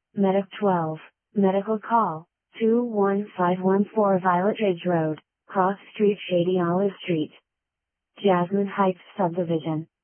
Medic 12. Medical call, 21514 Violet Ridge Road, Cross Street Shady Olive Street. Jasmine Heights Subdivision.